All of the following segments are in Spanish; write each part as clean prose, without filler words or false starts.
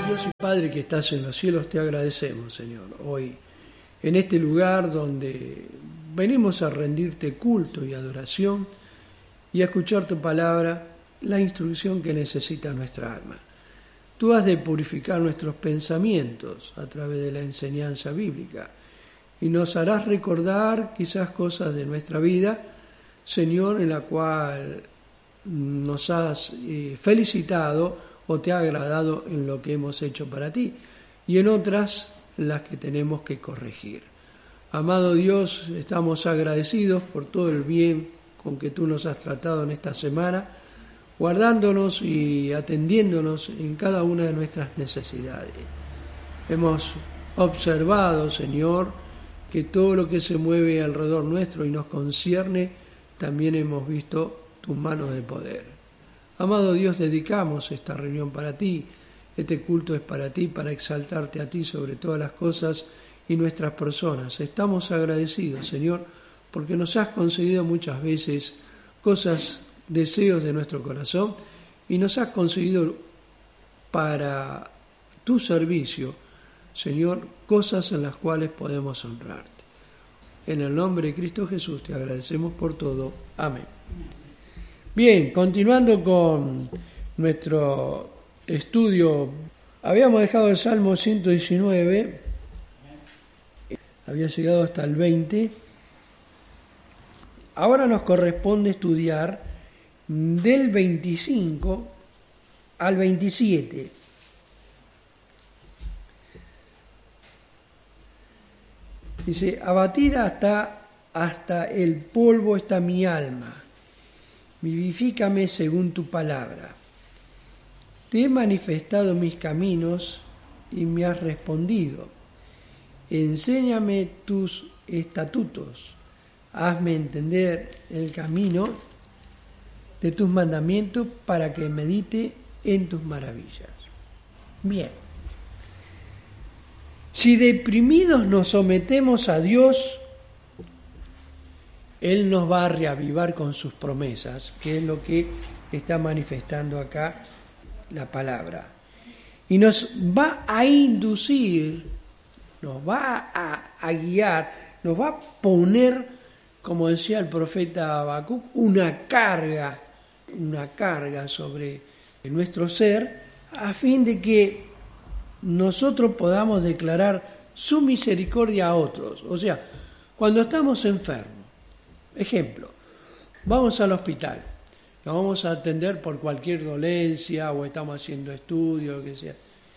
Dios y Padre que estás en los cielos, te agradecemos, Señor, hoy en este lugar donde venimos a rendirte culto y adoración y a escuchar tu palabra, la instrucción que necesita nuestra alma. Tú has de purificar nuestros pensamientos a través de la enseñanza bíblica y nos harás recordar quizás cosas de nuestra vida, Señor, en la cual nos has felicitado o te ha agradado en lo que hemos hecho para ti, y en otras las que tenemos que corregir. Amado Dios, estamos agradecidos por todo el bien con que tú nos has tratado en esta semana, guardándonos y atendiéndonos en cada una de nuestras necesidades. Hemos observado, Señor, que todo lo que se mueve alrededor nuestro y nos concierne, también hemos visto tus manos de poder. Amado Dios, dedicamos esta reunión para ti, este culto es para ti, para exaltarte a ti sobre todas las cosas y nuestras personas. Estamos agradecidos, Señor, porque nos has concedido muchas veces cosas, deseos de nuestro corazón, y nos has concedido para tu servicio, Señor, cosas en las cuales podemos honrarte. En el nombre de Cristo Jesús te agradecemos por todo. Amén. Bien, continuando con nuestro estudio, habíamos dejado el Salmo 119, había llegado hasta el 20. Ahora nos corresponde estudiar del 25 al 27. Dice: abatida hasta el polvo está mi alma, vivifícame según tu palabra. Te he manifestado mis caminos y me has respondido. Enséñame tus estatutos, hazme entender el camino de tus mandamientos para que medite en tus maravillas. Bien. Si deprimidos nos sometemos a Dios, Él nos va a reavivar con sus promesas, que es lo que está manifestando acá la palabra. Y nos va a inducir, nos va a guiar, nos va a poner, como decía el profeta Habacuc, una carga sobre nuestro ser, a fin de que nosotros podamos declarar su misericordia a otros. O sea, cuando estamos enfermos, ejemplo, vamos al hospital, nos vamos a atender por cualquier dolencia o estamos haciendo estudios, lo que sea.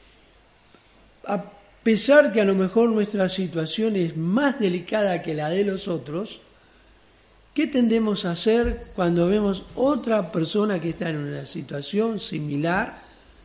A pesar que a lo mejor nuestra situación es más delicada que la de los otros, ¿qué tendemos a hacer cuando vemos otra persona que está en una situación similar,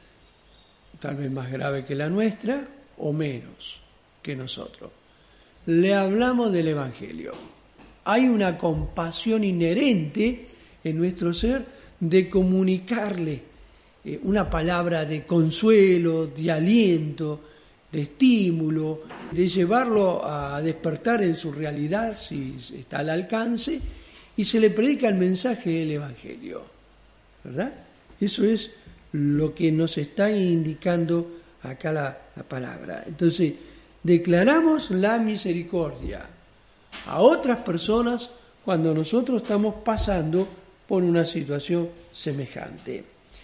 tal vez más grave que la nuestra o menos que nosotros? Le hablamos del Evangelio. Hay una compasión inherente en nuestro ser de comunicarle una palabra de consuelo, de aliento, de estímulo, de llevarlo a despertar en su realidad si está al alcance, y se le predica el mensaje del Evangelio, ¿verdad? Eso es lo que nos está indicando acá la palabra. Entonces, declaramos la misericordia a otras personas cuando nosotros estamos pasando por una situación semejante.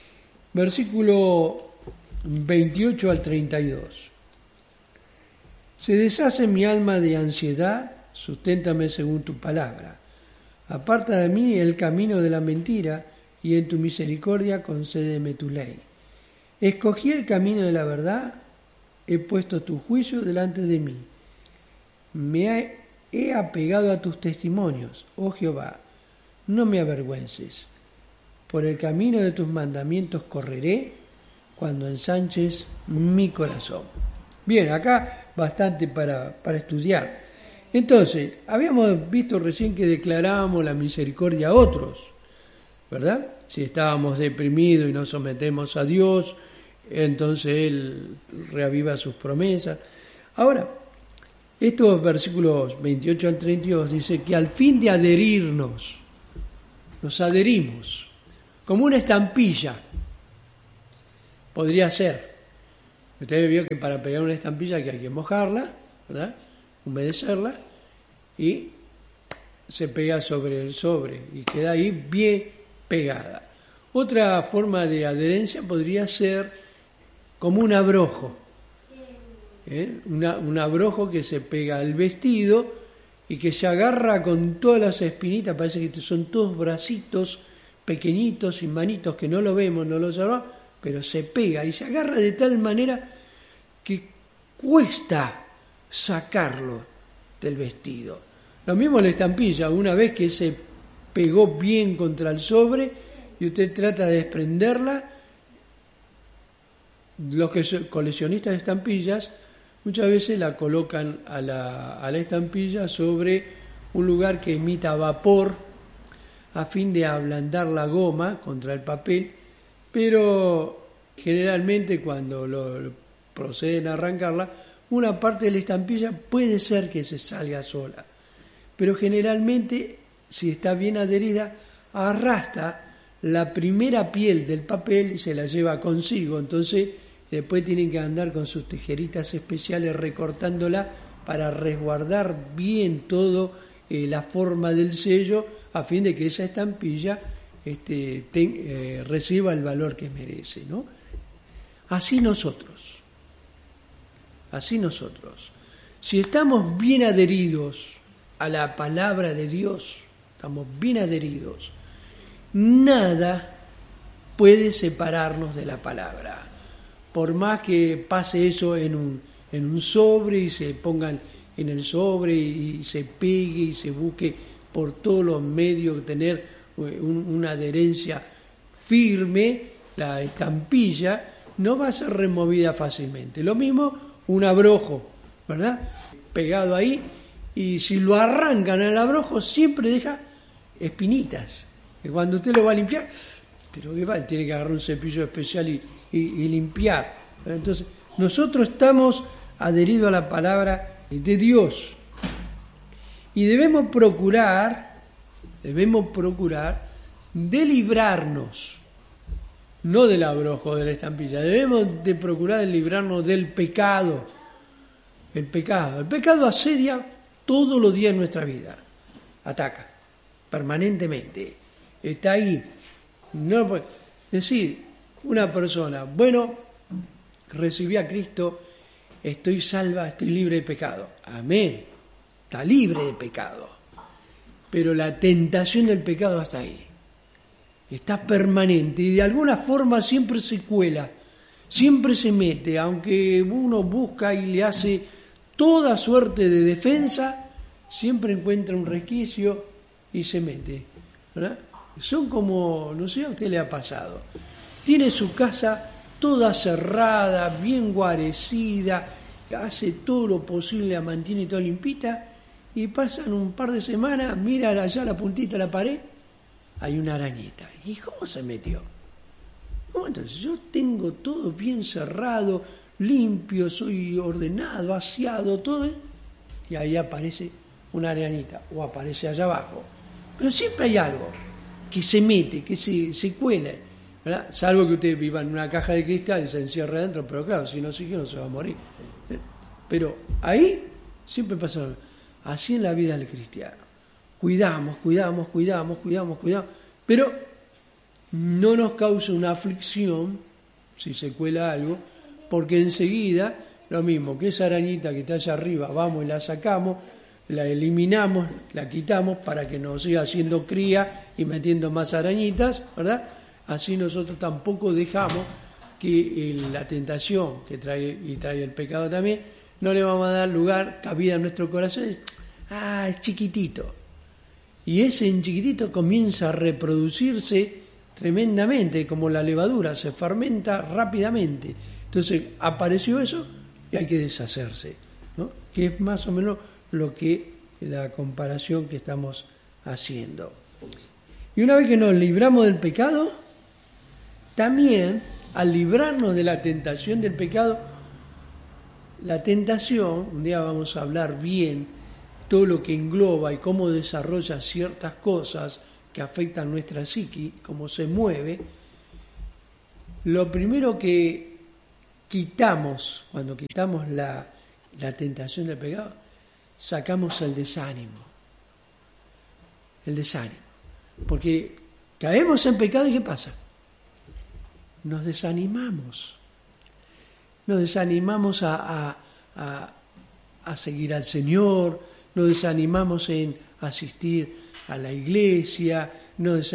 Versículo 28 al 32. Se deshace mi alma de ansiedad, susténtame según tu palabra. Aparta de mí el camino de la mentira, y en tu misericordia concédeme tu ley. Escogí el camino de la verdad, he puesto tu juicio delante de mí. Me he apegado a tus testimonios, oh Jehová, no me avergüences. Por el camino de tus mandamientos correré, cuando ensanches mi corazón. Bien, acá bastante para estudiar. Entonces, habíamos visto recién que declarábamos la misericordia a otros, ¿verdad? Si estábamos deprimidos y nos sometemos a Dios, entonces Él reaviva sus promesas. Ahora, estos versículos 28 al 32 dice que al fin de adherirnos, nos adherimos, como una estampilla, podría ser. Usted vio que para pegar una estampilla que hay que mojarla, ¿verdad? Humedecerla y se pega sobre el sobre y queda ahí bien pegada. Otra forma de adherencia podría ser como un abrojo, un abrojo que se pega al vestido y que se agarra con todas las espinitas, parece que son todos bracitos pequeñitos y manitos que no lo vemos, no lo sabemos, pero se pega y se agarra de tal manera que cuesta sacarlo del vestido. Lo mismo la estampilla, una vez que se pegó bien contra el sobre y usted trata de desprenderla, los que son coleccionistas de estampillas muchas veces la colocan a la estampilla sobre un lugar que emita vapor a fin de ablandar la goma contra el papel, pero generalmente cuando lo proceden a arrancarla, una parte de la estampilla puede ser que se salga sola, pero generalmente, si está bien adherida, arrastra la primera piel del papel y se la lleva consigo. Entonces después tienen que andar con sus tijeritas especiales recortándola para resguardar bien todo la forma del sello a fin de que esa estampilla reciba el valor que merece, ¿no? Así nosotros. Si estamos bien adheridos a la palabra de Dios, estamos bien adheridos, nada puede separarnos de la palabra. Por más que pase eso en un sobre y se pongan en el sobre y se pegue y se busque por todos los medios tener una adherencia firme, la estampilla no va a ser removida fácilmente. Lo mismo un abrojo, ¿verdad? Pegado ahí, y si lo arrancan al abrojo siempre deja espinitas, que cuando usted lo va a limpiar, pero que va, tiene que agarrar un cepillo especial y limpiar. Entonces, nosotros estamos adheridos a la palabra de Dios y debemos procurar de librarnos, no del abrojo de la estampilla, debemos de procurar de librarnos del pecado. El pecado asedia todos los días de nuestra vida, ataca permanentemente, está ahí. No puede decir una persona, bueno, recibí a Cristo, estoy salva, estoy libre de pecado. Amén, está libre de pecado. Pero la tentación del pecado está ahí, está permanente y de alguna forma siempre se cuela, siempre se mete, aunque uno busca y le hace toda suerte de defensa, siempre encuentra un resquicio y se mete, ¿verdad? Son como, no sé, a usted le ha pasado, tiene su casa toda cerrada, bien guarecida, hace todo lo posible, la mantiene toda limpita, y pasan un par de semanas, mira allá la puntita de la pared, hay una arañita. ¿Y cómo se metió? ¿Cómo entonces? Yo tengo todo bien cerrado, limpio, soy ordenado, aseado, todo, y ahí aparece una arañita, o aparece allá abajo. Pero siempre hay algo que se mete, que se cuela, ¿verdad? Salvo que usted viva en una caja de cristal y se encierre adentro, pero claro, si no sigue no se va a morir. Pero ahí siempre pasa algo. Así en la vida del cristiano. Cuidamos, pero no nos causa una aflicción si se cuela algo, porque enseguida, lo mismo que esa arañita que está allá arriba, vamos y la sacamos, la eliminamos, la quitamos para que no siga haciendo cría y metiendo más arañitas, ¿verdad? Así nosotros tampoco dejamos que la tentación que trae el pecado también, no le vamos a dar lugar, cabida en nuestro corazón. Es chiquitito. Y ese en chiquitito comienza a reproducirse tremendamente, como la levadura, se fermenta rápidamente. Entonces apareció eso y hay que deshacerse, ¿no? Que es más o menos lo que la comparación que estamos haciendo. Y una vez que nos libramos del pecado, también al librarnos de la tentación del pecado, la tentación, un día vamos a hablar bien todo lo que engloba y cómo desarrolla ciertas cosas que afectan nuestra psique, cómo se mueve. Lo primero que cuando quitamos la tentación del pecado, sacamos el desánimo. El desánimo. Porque caemos en pecado y ¿qué pasa? Nos desanimamos. Nos desanimamos a seguir al Señor, nos desanimamos en asistir a la iglesia, nos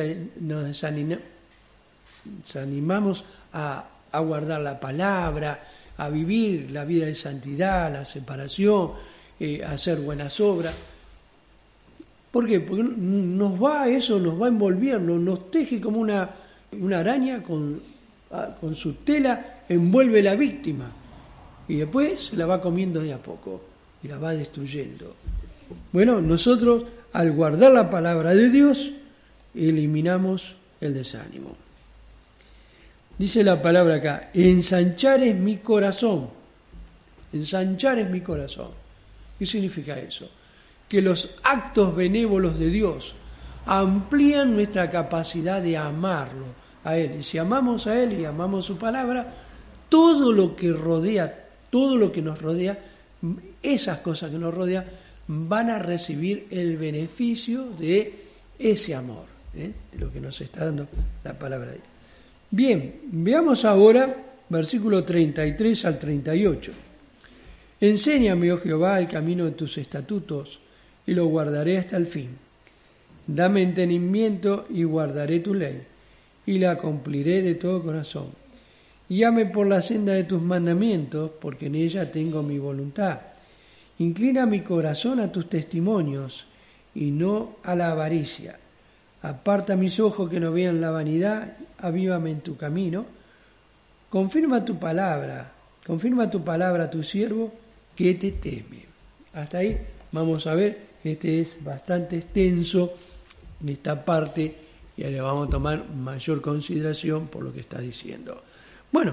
desanimamos a guardar la palabra, a vivir la vida de santidad, la separación, a hacer buenas obras. ¿Por qué? Porque nos va envolviendo, nos teje como una araña con su tela, envuelve la víctima y después se la va comiendo de a poco y la va destruyendo. Bueno, nosotros al guardar la palabra de Dios eliminamos el desánimo. Dice la palabra acá, ensanchar es mi corazón. Ensanchar es mi corazón. ¿Qué significa eso? Que los actos benévolos de Dios amplían nuestra capacidad de amarlo a Él. Y si amamos a Él y amamos su palabra, todo lo que nos rodea, esas cosas que nos rodean, van a recibir el beneficio de ese amor, de lo que nos está dando la palabra de Dios. Bien, veamos ahora versículo 33 al 38. Enséñame, oh Jehová, el camino de tus estatutos, y lo guardaré hasta el fin. Dame entendimiento y guardaré tu ley, y la cumpliré de todo corazón. Guíame por la senda de tus mandamientos, porque en ella tengo mi voluntad. Inclina mi corazón a tus testimonios, y no a la avaricia. Aparta mis ojos que no vean la vanidad, avívame en tu camino. Confirma tu palabra a tu siervo, que te teme. Hasta ahí vamos a ver, este es bastante extenso, esta parte, y le vamos a tomar mayor consideración por lo que está diciendo. Bueno,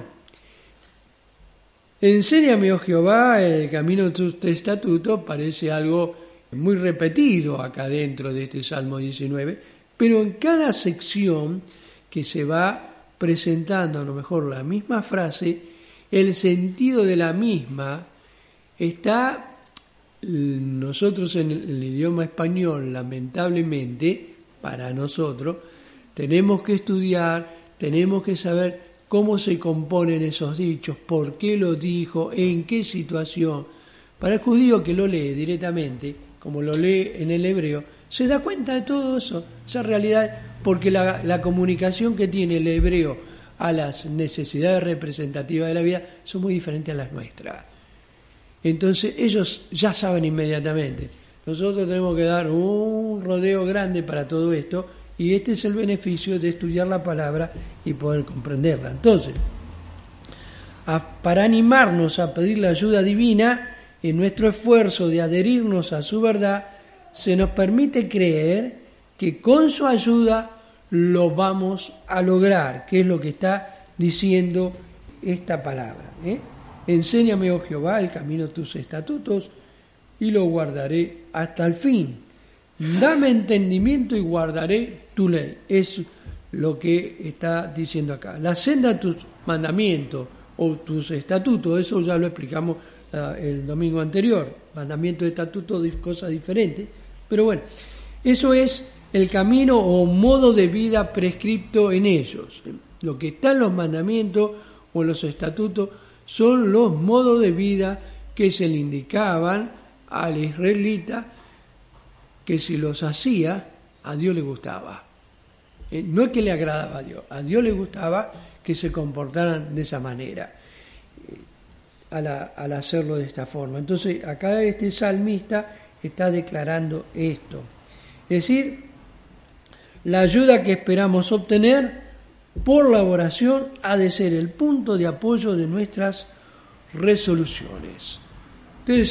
enséñame, oh Jehová, el camino de tus estatutos, parece algo muy repetido acá dentro de este Salmo 19, pero en cada sección que se va presentando, a lo mejor la misma frase, el sentido de la misma está, nosotros en el idioma español, lamentablemente, para nosotros, tenemos que estudiar, tenemos que saber cómo se componen esos dichos, por qué lo dijo, en qué situación. Para el judío que lo lee directamente, como lo lee en el hebreo, se da cuenta de todo eso, esa realidad, porque la comunicación que tiene el hebreo a las necesidades representativas de la vida son muy diferentes a las nuestras. Entonces ellos ya saben inmediatamente. Nosotros tenemos que dar un rodeo grande para todo esto, y este es el beneficio de estudiar la palabra y poder comprenderla. Entonces, para animarnos a pedir la ayuda divina, en nuestro esfuerzo de adherirnos a su verdad, se nos permite creer que con su ayuda lo vamos a lograr, que es lo que está diciendo esta palabra. Enséñame, oh Jehová, el camino de tus estatutos, y lo guardaré hasta el fin. Dame entendimiento y guardaré tu ley. Es lo que está diciendo acá. La senda de tus mandamientos o tus estatutos, eso ya lo explicamos el domingo anterior. Mandamiento y estatuto, cosas diferentes. Pero bueno, eso es el camino o modo de vida prescripto en ellos. Lo que está en los mandamientos o los estatutos son los modos de vida que se le indicaban al israelita, que si los hacía, a Dios le gustaba. No es que le agradaba a Dios le gustaba que se comportaran de esa manera, al hacerlo de esta forma. Entonces, acá este salmista está declarando esto. Es decir, la ayuda que esperamos obtener por la oración ha de ser el punto de apoyo de nuestras resoluciones. Ustedes